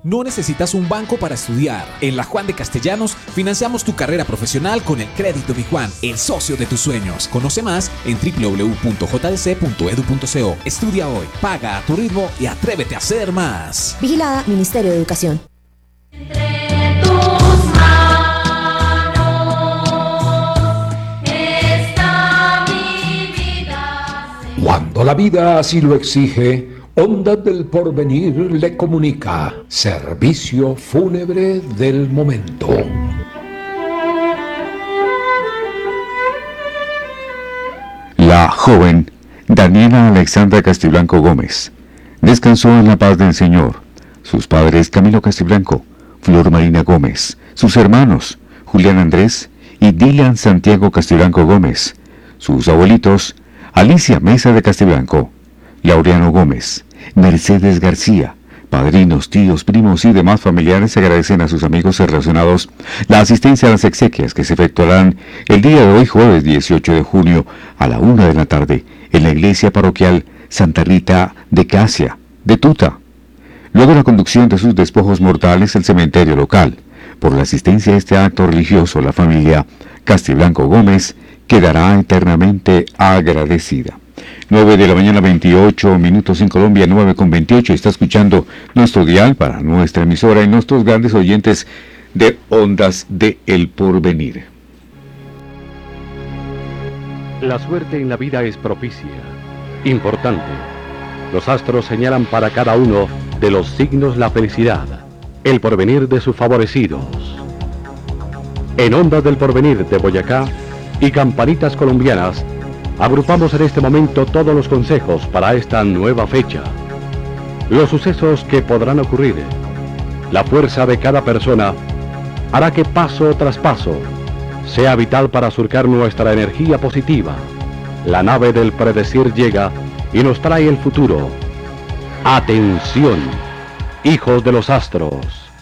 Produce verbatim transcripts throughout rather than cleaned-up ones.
No necesitas un banco para estudiar. En la Juan de Castellanos financiamos tu carrera profesional con el crédito Bijuan, el socio de tus sueños. Conoce más en doble u doble u doble u punto j d c punto e d u punto c o. Estudia hoy, paga a tu ritmo y atrévete a hacer más. Vigilada Ministerio de Educación. Entre tus manos está mi vida. Cuando la vida así lo exige, Ondas del Porvenir le comunica servicio fúnebre del momento. La joven Daniela Alexandra Castiblanco Gómez descansó en la paz del Señor. Sus padres Camilo Castiblanco, Flor Marina Gómez, sus hermanos Julián Andrés y Dylan Santiago Castiblanco Gómez, sus abuelitos Alicia Mesa de Castiblanco, Laureano Gómez, Mercedes García, padrinos, tíos, primos y demás familiares agradecen a sus amigos relacionados la asistencia a las exequias que se efectuarán el día de hoy, jueves dieciocho de junio, a la una de la tarde, en la iglesia parroquial Santa Rita de Casia, de Tuta. Luego la conducción de sus despojos mortales al cementerio local. Por la asistencia a este acto religioso, la familia Castiblanco Gómez quedará eternamente agradecida. nueve de la mañana, veintiocho minutos en Colombia, nueve con veintiocho. Está escuchando nuestro dial para nuestra emisora y nuestros grandes oyentes de Ondas de El Porvenir. La suerte en la vida es propicia, importante. Los astros señalan para cada uno de los signos la felicidad, el porvenir de sus favorecidos. En Ondas del Porvenir de Boyacá y Campanitas Colombianas, agrupamos en este momento todos los consejos para esta nueva fecha. Los sucesos que podrán ocurrir, la fuerza de cada persona, hará que paso tras paso sea vital para surcar nuestra energía positiva. La nave del predecir llega y nos trae el futuro. Atención, hijos de los astros.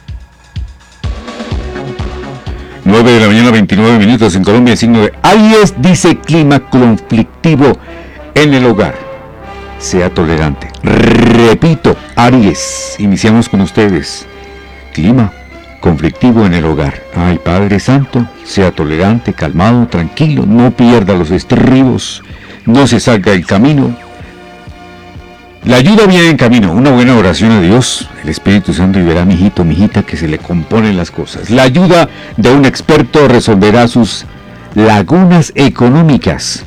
nueve de la mañana, veintinueve minutos en Colombia, el signo de Aries dice clima conflictivo en el hogar. Sea tolerante. Repito, Aries, iniciamos con ustedes. Clima conflictivo en el hogar. Ay, Padre Santo, sea tolerante, calmado, tranquilo, no pierda los estribos, no se salga del camino. La ayuda viene en camino, una buena oración a Dios, el Espíritu Santo y verá, mijito, mijita, que se le componen las cosas. La ayuda de un experto resolverá sus lagunas económicas.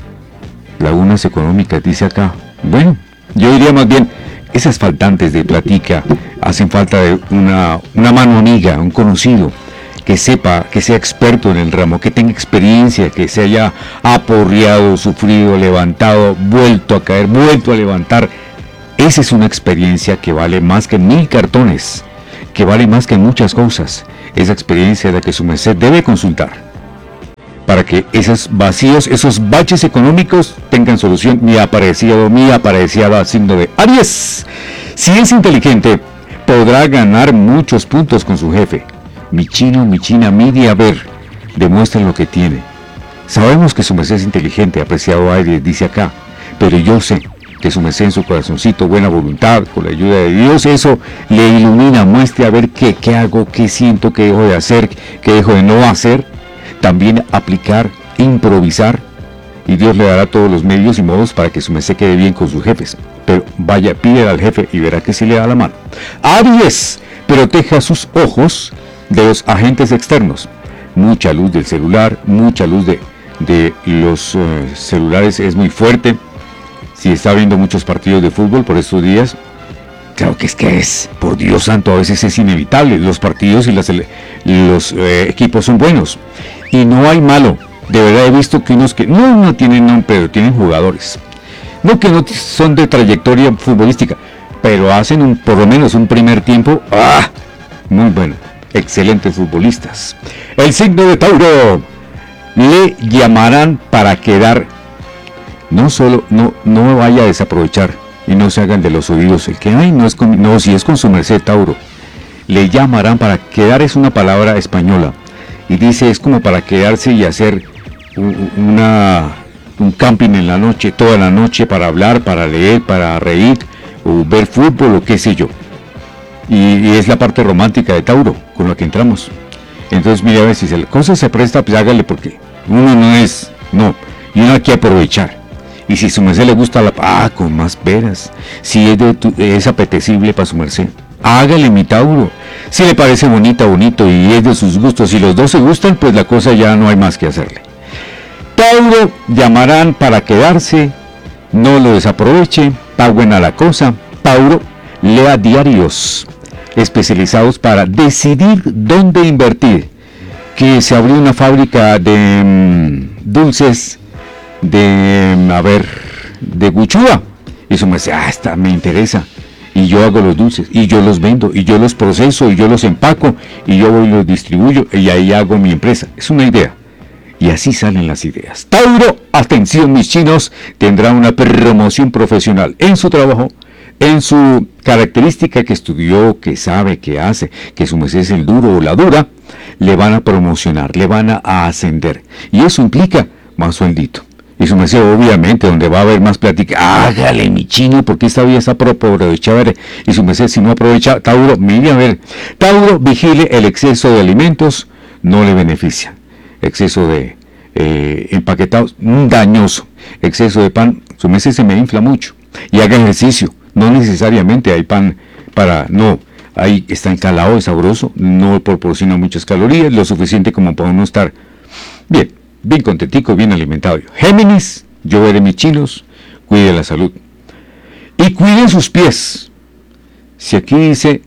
Lagunas económicas, dice acá. Bueno, yo diría más bien, esas faltantes de platica hacen falta de una, una mano amiga, un conocido, que sepa, que sea experto en el ramo, que tenga experiencia, que se haya aporreado, sufrido, levantado, vuelto a caer, vuelto a levantar. Esa es una experiencia que vale más que mil cartones, que vale más que muchas cosas. Esa experiencia de que su merced debe consultar, para que esos vacíos, esos baches económicos tengan solución. Mi aparecido, mi apareciada signo de Aries. Si es inteligente, podrá ganar muchos puntos con su jefe. Mi chino, mi china, mire a ver, demuestra lo que tiene. Sabemos que su merced es inteligente, apreciado Aries, dice acá, pero yo sé que su merced en su corazoncito, buena voluntad, con la ayuda de Dios, eso le ilumina, muestre a ver qué, qué hago, qué siento, qué dejo de hacer, qué dejo de no hacer. También aplicar, improvisar, y Dios le dará todos los medios y modos para que su merced quede bien con sus jefes. Pero vaya, pídele al jefe y verá que sí le da la mano. Aries, proteja sus ojos de los agentes externos. Mucha luz del celular, mucha luz de, de los uh, celulares es muy fuerte. Si está viendo muchos partidos de fútbol por estos días, claro que es que es, por Dios santo, a veces es inevitable. Los partidos y las, los eh, equipos son buenos. Y no hay malo. De verdad he visto que unos que no, no tienen nombre, pero tienen jugadores. No que no son de trayectoria futbolística, pero hacen un, por lo menos un primer tiempo, ¡ah!, muy bueno. Excelentes futbolistas. El signo de Tauro, le llamarán para quedar. No solo, no, no vaya a desaprovechar y no se hagan de los oídos el que, ay, no es con, no, si es con su merced, Tauro. Le llamarán para quedar, es una palabra española y dice es como para quedarse y hacer una, un camping en la noche, toda la noche, para hablar, para leer, para reír o ver fútbol o qué sé yo. Y, y es la parte romántica de Tauro con la que entramos. Entonces, mire, a ver si la cosa se presta, pues hágale, porque uno no es, no, y uno hay que aprovechar. Y si su merced le gusta la, ah, con más veras, si es, de tu, es apetecible para su merced, hágale, mi Tauro. Si le parece bonita, bonito, y es de sus gustos, si los dos se gustan, pues la cosa ya no hay más que hacerle. Tauro, llamarán para quedarse, no lo desaproveche, está buena la cosa. Tauro, lea diarios especializados para decidir dónde invertir. Que se abrió una fábrica de mmm, dulces de, a ver, de Guchúa. Y eso me dice, ah, esta me interesa. Y yo hago los dulces, y yo los vendo, y yo los proceso, y yo los empaco, y yo voy y los distribuyo, y ahí hago mi empresa. Es una idea. Y así salen las ideas. Tauro, atención mis chinos, tendrá una promoción profesional en su trabajo, en su característica que estudió, que sabe, que hace, que su merced es el duro o la dura, le van a promocionar, le van a ascender. Y eso implica más sueldito. Y su merced, obviamente, donde va a haber más plática, hágale mi chino, porque esta vida está por aprovechar. Y su merced, si no aprovecha, Tauro, mire a ver, Tauro, vigile el exceso de alimentos, no le beneficia. Exceso de eh, empaquetados, dañoso. Exceso de pan, su merced se me infla mucho. Y haga ejercicio. No necesariamente hay pan para, no, ahí está encalado, es sabroso, no proporciona muchas calorías, lo suficiente como para uno estar bien, bien contentico, bien alimentado. Géminis, yo veré mis chinos, cuide la salud. Y cuide sus pies. Si aquí dice,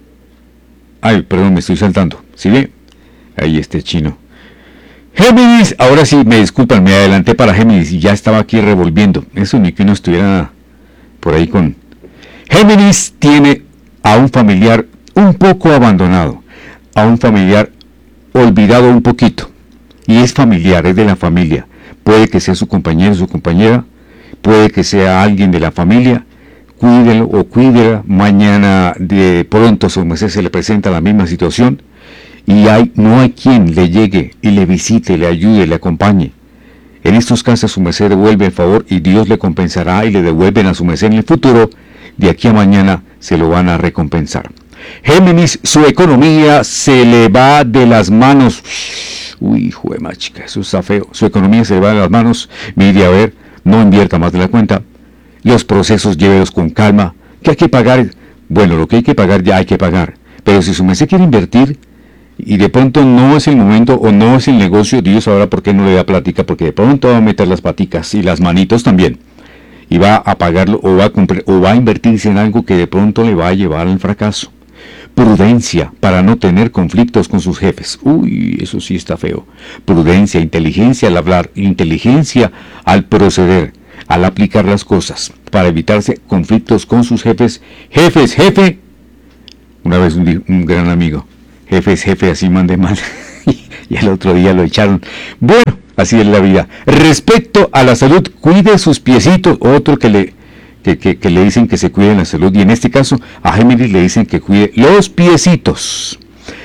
ay, perdón, me estoy saltando, ¿sí ve? Ahí este chino. Géminis, ahora sí, me disculpan, me adelanté para Géminis y ya estaba aquí revolviendo. Eso ni que uno estuviera por ahí con... Géminis tiene a un familiar un poco abandonado, a un familiar olvidado un poquito, y es familiar, es de la familia. Puede que sea su compañero, su compañera, puede que sea alguien de la familia. Cuídelo o cuídela. Mañana de pronto su merced se le presenta la misma situación y hay, no hay quien le llegue y le visite, le ayude, le acompañe. En estos casos su merced devuelve el favor y Dios le compensará y le devuelven a su merced en el futuro. De aquí a mañana se lo van a recompensar. Géminis, su economía se le va de las manos. Uy, hijo de machica, eso está feo. Su economía se le va de las manos. Mire, a ver, no invierta más de la cuenta. Los procesos llévelos con calma. ¿Qué hay que pagar? Bueno, lo que hay que pagar ya hay que pagar. Pero si su merced quiere invertir y de pronto no es el momento o no es el negocio, Dios sabrá por qué no le da plática, porque de pronto va a meter las paticas y las manitos también. Y va a pagarlo o va a comprar, o va a invertirse en algo que de pronto le va a llevar al fracaso. Prudencia para no tener conflictos con sus jefes. Uy, eso sí está feo. Prudencia, inteligencia al hablar, inteligencia al proceder, al aplicar las cosas, para evitarse conflictos con sus jefes. Jefes, jefe. Una vez un, un gran amigo. Jefes, jefe, así mande mal. Y el otro día lo echaron. Bueno, así es la vida. Respecto a la salud, cuide sus piecitos. Otro que le, que, que, que le dicen que se cuide la salud. Y en este caso, a Géminis le dicen que cuide los piecitos.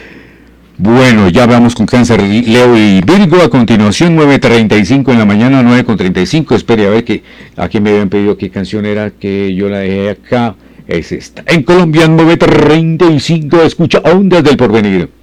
Bueno, ya vamos con Cáncer, Leo y Virgo. A continuación, nueve treinta y cinco en la mañana, nueve con treinta y cinco. Espere a ver que aquí me habían pedido qué canción era, que yo la dejé acá. Es esta. En Colombia, nueve treinta y cinco. Escucha Ondas del Porvenir.